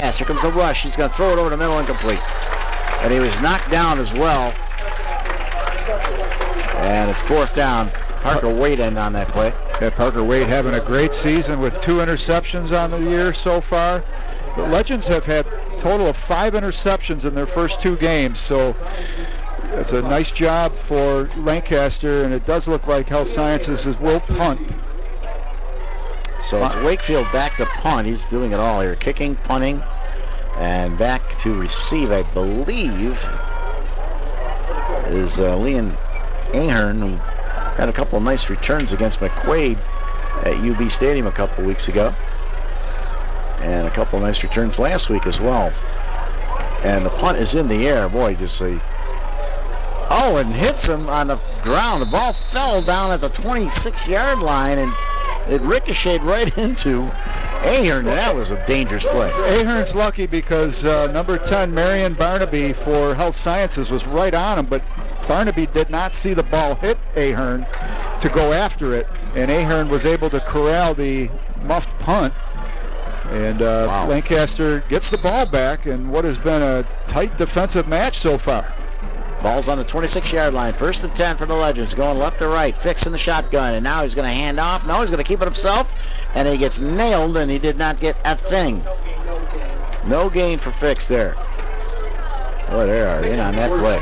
pass. Here comes the rush. He's going to throw it over the middle, incomplete. And he was knocked down as well. And it's 4th down. Parker Wade in on that play. Yeah, Parker Wade having a great season with 2 interceptions on the year so far. The Legends have had a total of 5 interceptions in their first 2 games, so it's a nice job for Lancaster, and it does look like Health Sciences will punt. So it's Wakefield back to punt. He's doing it all here. Kicking, punting, and back to receive, I believe, is Leon Ahern, who had a couple of nice returns against McQuaid at UB Stadium a couple weeks ago. And a couple of nice returns last week as well. And the punt is in the air. Boy, just see. Oh, and hits him on the ground. The ball fell down at the 26-yard line, and it ricocheted right into Ahern. That was a dangerous play. Ahern's lucky because number 10, Marion Barnaby for Health Sciences, was right on him, but Barnaby did not see the ball hit Ahern to go after it, and Ahern was able to corral the muffed punt. And wow. Lancaster gets the ball back in what has been a tight defensive match so far. Ball's on the 26-yard line. 1st and 10 for the Legends. Going left to right. Fix in the shotgun. And now he's going to hand off. No, he's going to keep it himself. And he gets nailed, and he did not get a thing. No gain for Fix there. Boy, they are in on that play.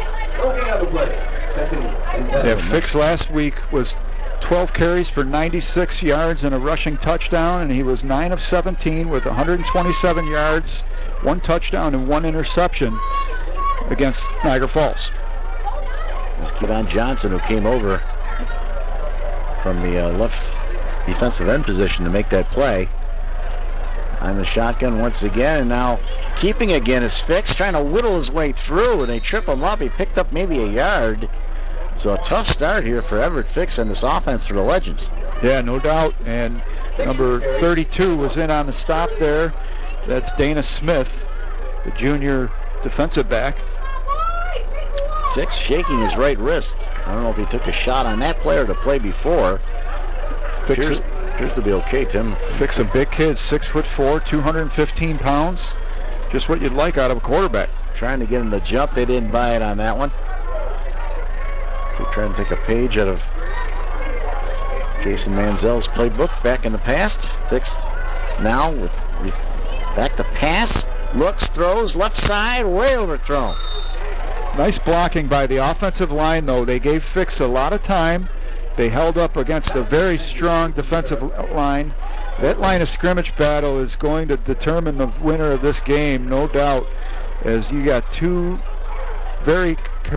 Yeah, Fix last week was 12 carries for 96 yards and a rushing touchdown, and he was 9 of 17 with 127 yards, 1 touchdown, and 1 interception against Niagara Falls. There's Kevon Johnson, who came over from the left defensive end position to make that play. On the shotgun once again, and now keeping again is Fix, trying to whittle his way through, and they trip him up. He picked up maybe a yard. So a tough start here for Everett Fix and this offense for the Legends. Yeah, no doubt. And number 32 was in on the stop there. That's Dana Smith, the junior defensive back. Fix shaking his right wrist. I don't know if he took a shot on that play or the play before. Appears to be okay, Tim. Fix a big kid, 6'4", 215 pounds. Just what you'd like out of a quarterback. Trying to get him to jump. They didn't buy it on that one. So trying to take a page out of Jason Manziel's playbook back in the past. Fix now with back to pass. Looks, throws, left side, way overthrown. Nice blocking by the offensive line, though. They gave Fix a lot of time. They held up against a very strong defensive line. That line of scrimmage battle is going to determine the winner of this game, no doubt, as you got 2 very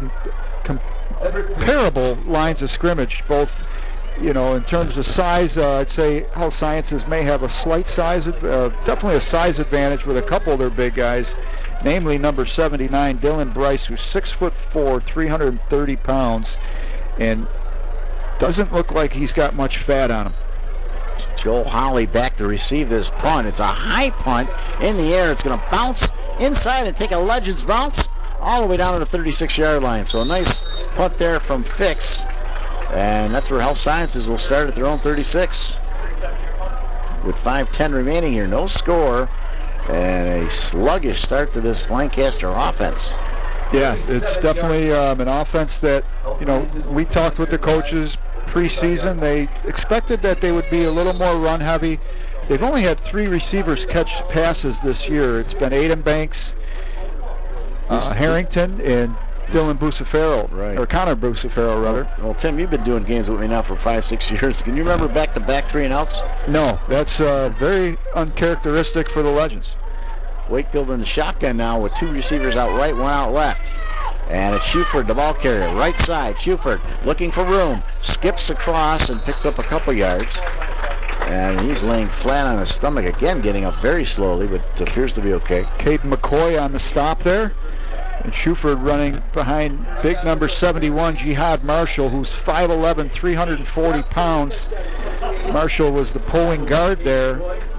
comparable lines of scrimmage, both, you know, in terms of size. I'd say Health Sciences may have a slight size, definitely a size advantage with a couple of their big guys, namely number 79, Dylan Bryce, who's 6'4", 330 pounds, and doesn't look like he's got much fat on him. Joel Holly back to receive this punt. It's a high punt in the air. It's going to bounce inside and take a Legends bounce all the way down to the 36-yard line. So a nice punt there from Fix. And that's where Health Sciences will start at their own 36. With 5:10 remaining here. No score. And a sluggish start to this Lancaster offense. Yeah, it's definitely an offense that, you know, we talked with the coaches preseason. They expected that they would be a little more run heavy. They've only had 3 receivers catch passes this year. It's been Aiden Banks, Harrington, and Dylan Bucefaro, right. Or Connor Bucefaro, rather. Well, Tim, you've been doing games with me now for 5-6 years. Can you remember back-to-back 3 and outs? No, that's very uncharacteristic for the Legends. Wakefield in the shotgun now with 2 receivers out right, 1 out left. And it's Schuford, the ball carrier, right side. Schuford looking for room, skips across and picks up a couple yards. And he's laying flat on his stomach again, getting up very slowly, but appears to be okay. Caden McCoy on the stop there. And Schuford running behind big number 71, Jihad Marshall, who's 5'11", 340 pounds. Marshall was the pulling guard there.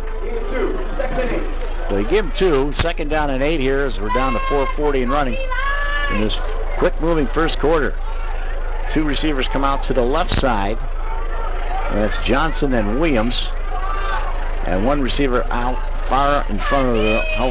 So he gave him 2. 2nd down and 8 here as we're down to 4:40 and running in this quick-moving first quarter. 2 receivers come out to the left side, and it's Johnson and Williams. And 1 receiver out far in front of the